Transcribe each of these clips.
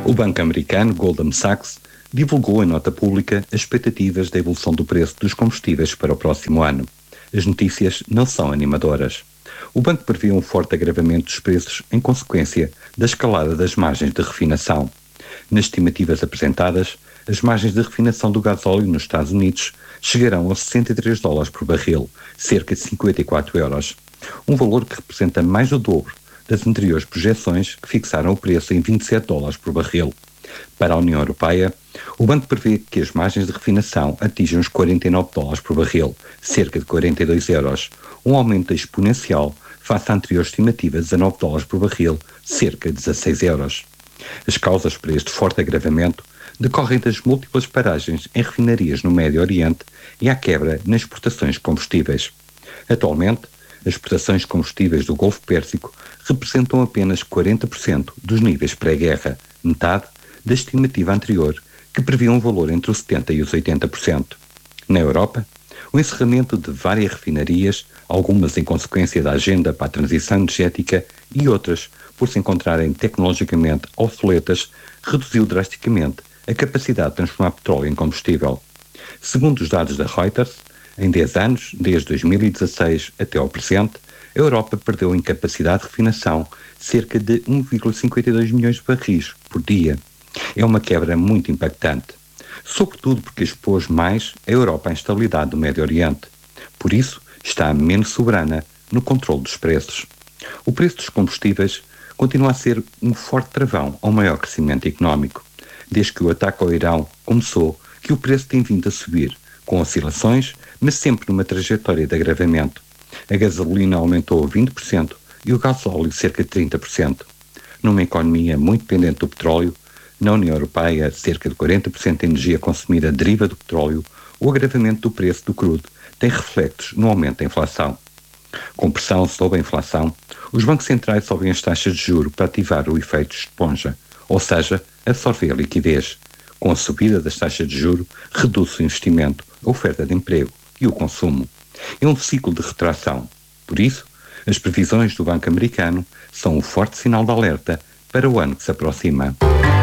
O banco americano Goldman Sachs divulgou em nota pública as expectativas da evolução do preço dos combustíveis para o próximo ano. As notícias não são animadoras. O banco prevê um forte agravamento dos preços em consequência da escalada das margens de refinação. Nas estimativas apresentadas, as margens de refinação do gasóleo nos Estados Unidos chegarão aos $63 por barril, cerca de 54 euros. Um valor que representa mais do dobro das anteriores projeções que fixaram o preço em $27 por barril. Para a União Europeia, o banco prevê que as margens de refinação atinjam os $49 por barril, cerca de 42 euros, um aumento exponencial face à anterior estimativa de $19 por barril, cerca de 16 euros. As causas para este forte agravamento decorrem das múltiplas paragens em refinarias no Médio Oriente e à quebra nas exportações de combustíveis. Atualmente, as exportações de combustíveis do Golfo Pérsico representam apenas 40% dos níveis pré-guerra, metade da estimativa anterior, que previa um valor entre os 70% e os 80%. Na Europa, o encerramento de várias refinarias, algumas em consequência da agenda para a transição energética e outras por se encontrarem tecnologicamente obsoletas, reduziu drasticamente a capacidade de transformar petróleo em combustível. Segundo os dados da Reuters, em 10 anos, desde 2016 até ao presente, a Europa perdeu em capacidade de refinação cerca de 1,52 milhões de barris por dia. É uma quebra muito impactante, sobretudo porque expôs mais a Europa à instabilidade do Médio Oriente. Por isso, está menos soberana no controle dos preços. O preço dos combustíveis continua a ser um forte travão ao maior crescimento económico. Desde que o ataque ao Irão começou, que o preço tem vindo a subir, com oscilações, mas sempre numa trajetória de agravamento. A gasolina aumentou 20% e o gasóleo cerca de 30%. Numa economia muito dependente do petróleo, na União Europeia cerca de 40% da energia consumida deriva do petróleo, o agravamento do preço do crudo tem reflexos no aumento da inflação. Com pressão sobre a inflação, os bancos centrais sobem as taxas de juros para ativar o efeito de esponja, ou seja, absorver a liquidez. Com a subida das taxas de juros, reduz o investimento, a oferta de emprego e o consumo. É um ciclo de retração. Por isso, as previsões do Banco Americano são um forte sinal de alerta para o ano que se aproxima.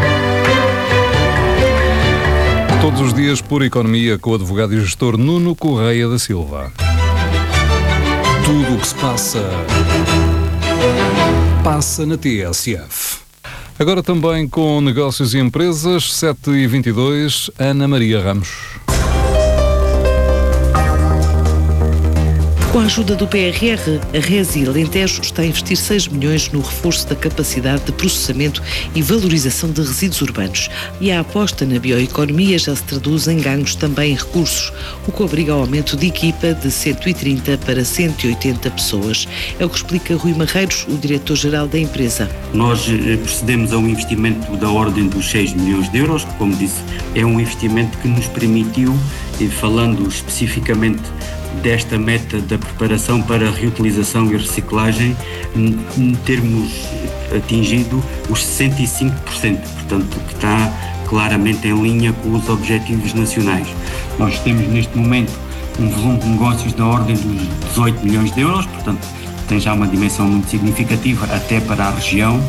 Todos os dias, Pura Economia, com o advogado e gestor Nuno Correia da Silva. Tudo o que se passa na TSF. Agora também com negócios e empresas, 7h22, Ana Maria Ramos. Com a ajuda do PRR, a Resi Alentejo está a investir 6 milhões no reforço da capacidade de processamento e valorização de resíduos urbanos. E a aposta na bioeconomia já se traduz em ganhos também em recursos, o que obriga ao aumento de equipa de 130 para 180 pessoas. É o que explica Rui Marreiros, o diretor-geral da empresa. Nós procedemos a um investimento da ordem dos 6 milhões de euros, que, como disse, é um investimento que nos permitiu, falando especificamente desta meta da preparação para a reutilização e reciclagem, termos atingido os 65%, portanto, que está claramente em linha com os objetivos nacionais. Nós temos neste momento um volume de negócios da ordem dos 18 milhões de euros, portanto, tem já uma dimensão muito significativa até para a região.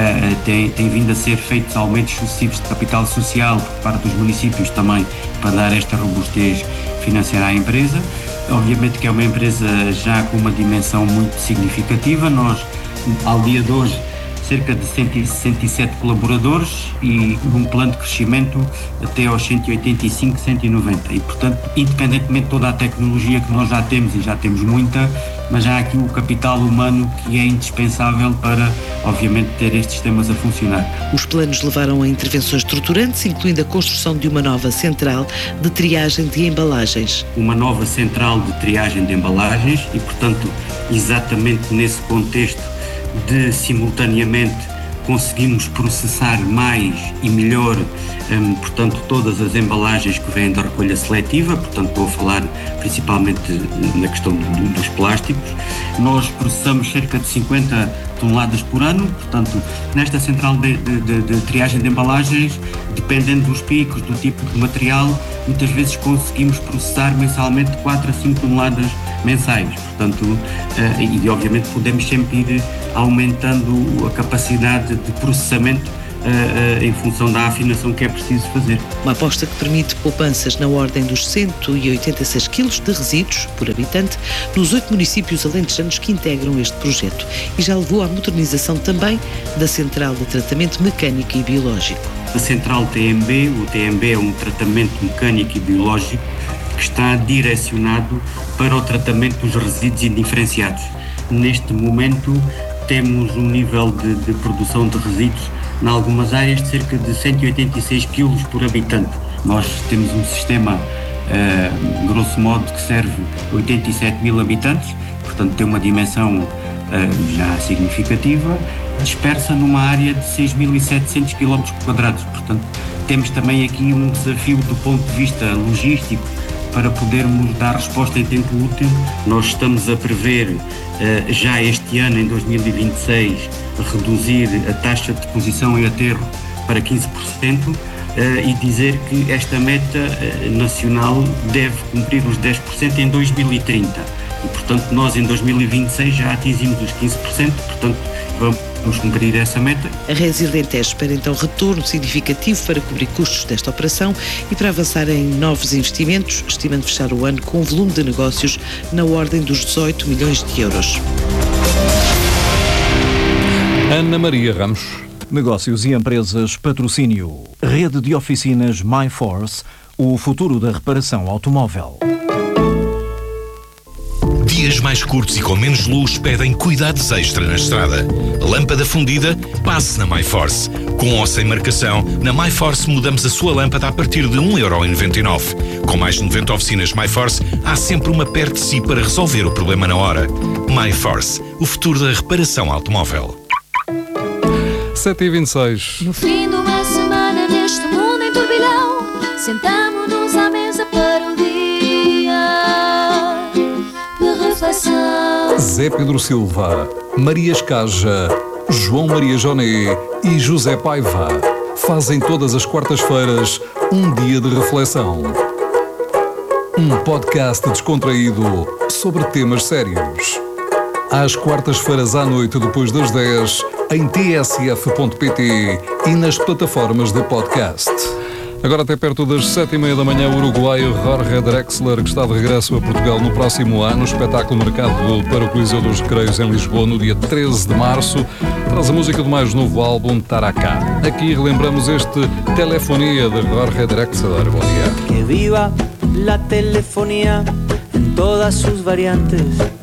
Tem vindo a ser feitos aumentos sucessivos de capital social por parte dos municípios também para dar esta robustez financeira à empresa. Obviamente que é uma empresa já com uma dimensão muito significativa. Nós, ao dia de hoje, cerca de 167 colaboradores e um plano de crescimento até aos 185, 190. E, portanto, independentemente de toda a tecnologia que nós já temos, e já temos muita, mas já há aqui o capital humano que é indispensável para, obviamente, ter estes sistemas a funcionar. Os planos levaram a intervenções estruturantes, incluindo a construção de uma nova central de triagem de embalagens. Uma nova central de triagem de embalagens e, portanto, exatamente nesse contexto de, simultaneamente, conseguimos processar mais e melhor, portanto, todas as embalagens que vêm da recolha seletiva, portanto, estou a falar principalmente na questão dos plásticos. Nós processamos cerca de 50 toneladas por ano, portanto, nesta central de triagem de embalagens, dependendo dos picos, do tipo de material, muitas vezes conseguimos processar mensalmente 4 a 5 toneladas mensais, portanto, e obviamente podemos sempre ir aumentando a capacidade de processamento em função da afinação que é preciso fazer. Uma aposta que permite poupanças na ordem dos 186 quilos de resíduos por habitante nos 8 municípios alentejanos que integram este projeto e já levou à modernização também da central de tratamento mecânico e biológico. A central TMB, o TMB é um tratamento mecânico e biológico que está direcionado para o tratamento dos resíduos indiferenciados. Neste momento temos um nível de produção de resíduos em algumas áreas de cerca de 186 kg por habitante. Nós temos um sistema, grosso modo, que serve 87 mil habitantes, portanto tem uma dimensão já significativa, dispersa numa área de 6.700 km quadrados. Portanto, temos também aqui um desafio do ponto de vista logístico para podermos dar resposta em tempo útil. Nós estamos a prever, já este ano, em 2026, reduzir a taxa de deposição e aterro para 15% e dizer que esta meta nacional deve cumprir os 10% em 2030. E, portanto, nós em 2026 já atingimos os 15%, portanto, vamos cumprir essa meta. A Resi Alentejo espera então retorno significativo para cobrir custos desta operação e para avançar em novos investimentos, estimando fechar o ano com um volume de negócios na ordem dos 18 milhões de euros. Ana Maria Ramos. Negócios e empresas, patrocínio. Rede de oficinas MyForce, o futuro da reparação automóvel. Dias mais curtos e com menos luz pedem cuidados extra na estrada. Lâmpada fundida? Passe na MyForce. Com ou sem marcação, na MyForce mudamos a sua lâmpada a partir de 1,99€. Com mais de 90 oficinas MyForce, há sempre uma perto de si para resolver o problema na hora. MyForce, o futuro da reparação automóvel. 7h26. No fim de uma semana neste mundo em turbilhão, sentamo-nos à mesa para o dia de reflexão. Zé Pedro Silva, Maria Escaja, João Maria Joné e José Paiva fazem todas as quartas-feiras um dia de reflexão. Um podcast descontraído sobre temas sérios. Às quartas-feiras à noite, depois das 10, em tsf.pt e nas plataformas de podcast. Agora até perto das 7h30 da manhã, o uruguaio Jorge Drexler, que está de regresso a Portugal no próximo ano. O espetáculo marcado para o Coliseu dos Recreios em Lisboa no dia 13 de março. Traz a música do mais novo álbum, Taracá. Aqui relembramos este Telefonia de Jorge Drexler. Bom dia. Que viva la telefonía en todas sus variantes.